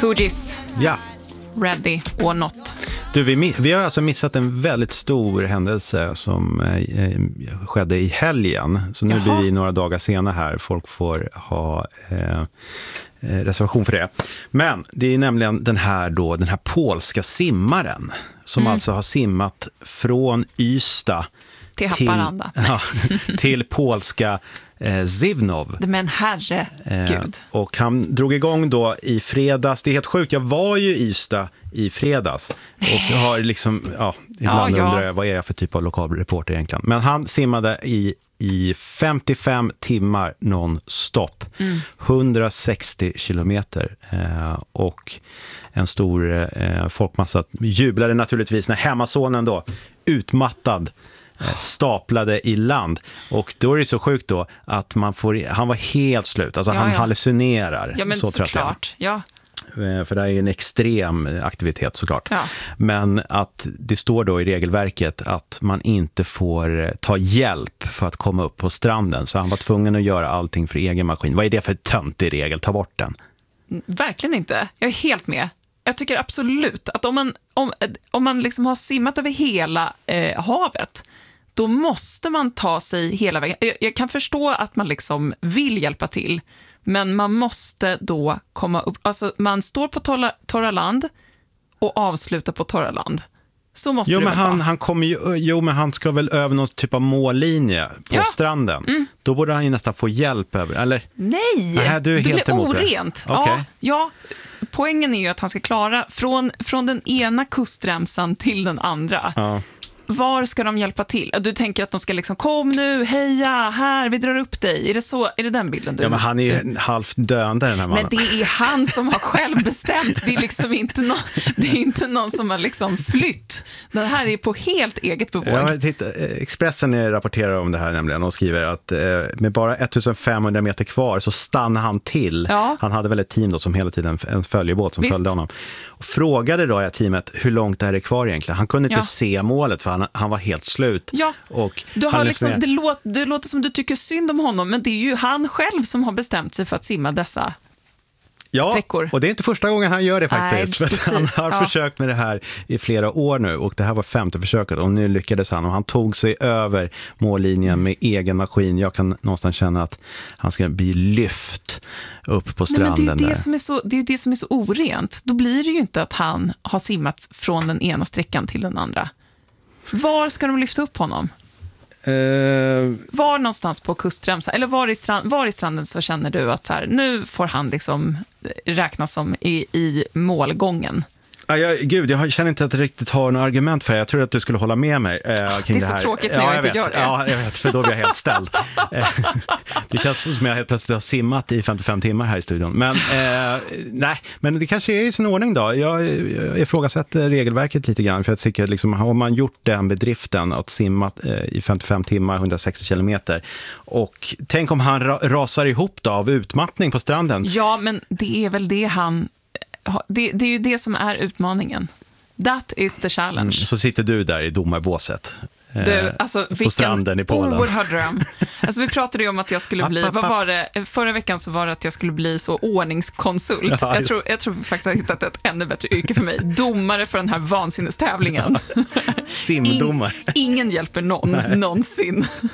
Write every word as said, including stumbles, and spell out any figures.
Fugees. Ja. Ready or not. Du, vi, vi har alltså missat en väldigt stor händelse som eh, skedde i helgen. Så nu Jaha. blir vi några dagar senare här. Folk får ha eh, reservation för det. Men det är nämligen den här, då, den här polska simmaren som mm. alltså har simmat från Ystad till Haparanda. Till, ja, till polska eh, Zivnov. Men herre, eh, gud. Och han drog igång då i fredags. Det är helt sjukt, jag var ju i Ystad i fredags. Och jag har liksom, ja, ibland ja, ja. undrar jag, vad är jag för typ av lokalreporter egentligen? Men han simmade i, i femtiofem timmar non-stop. Mm. hundrasextio kilometer. Eh, och en stor eh, folkmassa jublade naturligtvis när hemmasonen då, utmattad, staplade i land. Och då är det så sjukt då att man får, han var helt slut, alltså ja, han ja. hallucinerar. Ja, men så såklart, ja. För det är en extrem aktivitet såklart. Ja. Men att det står då i regelverket att man inte får ta hjälp för att komma upp på stranden. Så han var tvungen att göra allting för egen maskin. Vad är det för töntig regel? Ta bort den. Verkligen inte. Jag är helt med. Jag tycker absolut att om man, om, om man liksom har simmat över hela eh, havet, då måste man ta sig hela vägen. Jag, jag kan förstå att man liksom vill hjälpa till, men man måste då komma upp. Alltså man står på torra, torra land och avslutar på torra land. Så måste jo, det men vara. han, han kommer ju, jo, men han ska väl över någon typ av mållinje på ja. stranden. Mm. Då borde han ju nästan få hjälp över, eller? Nej, Nej du är det helt blir emot orent. Det. Okay. Ja, ja, poängen är ju att han ska klara från, från den ena kustremsan till den andra. Ja. Var ska de hjälpa till? Du tänker att de ska liksom, kom nu, heja, här, vi drar upp dig. Är det så? Är det den bilden du? Ja, men han är ju du... halvt döende, den här mannen. Men det är han som har själv bestämt. Det är liksom inte någon, det är inte någon som har liksom flytt. Det här är på helt eget bevåg. Ja, titta, Expressen rapporterar om det här nämligen och skriver att eh, med bara femtonhundra meter kvar så stannar han till. Ja. Han hade väl ett team då som hela tiden, en följebåt som Visst. följde honom. Och frågade då det här teamet hur långt det här är kvar egentligen. Han kunde inte ja. se målet för han, han var helt slut. Ja, och du har han liksom, det, låt, det låter som du tycker synd om honom, men det är ju han själv som har bestämt sig för att simma dessa ja, sträckor. Och det är inte första gången han gör det faktiskt. Nej, för han har ja. försökt med det här i flera år nu och det här var femte försöket och nu lyckades han och han tog sig över mållinjen mm. med egen maskin. Jag kan någonstans känna att han ska bli lyft upp på stranden. Nej, men det är ju det, där. som är så, det är det som är så orent. Då blir det ju inte att han har simmat från den ena sträckan till den andra. Var ska de lyfta upp honom? Uh, var någonstans på kustremsan eller var i, strand, var i stranden så känner du att här, nu får han liksom räknas som i, i målgången? Ja, jag, gud, jag känner inte att jag riktigt har några argument för det. Jag tror att du skulle hålla med mig eh, kring det här. Det är så tråkigt när ja, jag, jag inte vet. gör det. Ja, jag vet, för då blir jag helt ställd. Det känns som jag helt plötsligt har simmat i femtiofem timmar här i studion. Men, eh, nej, men det kanske är i sin ordning då. Jag, jag ifrågasätter regelverket lite grann. För jag tycker liksom, har man gjort den bedriften att simma eh, i femtiofem timmar, hundrasextio kilometer. Och tänk om han ra- rasar ihop då av utmattning på stranden. Ja, men det är väl det han... Det, det är ju det som är utmaningen. That is the challenge. Mm, så sitter du där i domarbåset. Du, alltså, på stranden i Polen. Oerhörd dröm. Alltså, vi pratade ju om att jag skulle bli, vad var det? Förra veckan så var det att jag skulle bli så ordningskonsult. Ja, jag, tror, jag tror faktiskt att jag hittat ett ännu bättre yrke för mig. Domare för den här vansinnestävlingen. Simdomare. In, ingen hjälper någon, någonsin.